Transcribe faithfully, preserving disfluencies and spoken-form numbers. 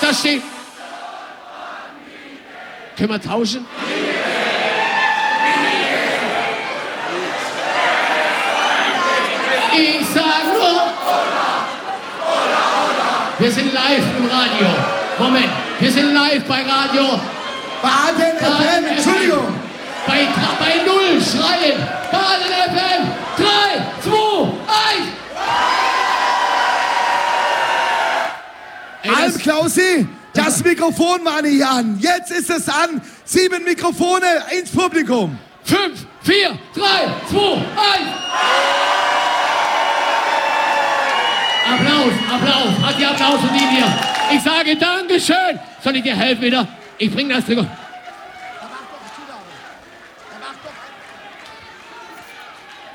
Da steht. Können wir tauschen? Ich sag nur. Wir sind live im Radio. Moment, wir sind live bei Radio. Baden F M, Entschuldigung. Bei, bei Null schreien. Baden F M. drei, zwei, eins. Alm Klausi, das Mikrofon meine ich an. Jetzt ist es an. Sieben Mikrofone ins Publikum. fünf, vier, drei, zwei, eins. Applaus, Applaus. Hat die Applaus von Ihnen hier. Ich sage Dankeschön. Soll ich dir helfen wieder? Ich bring das Trikot.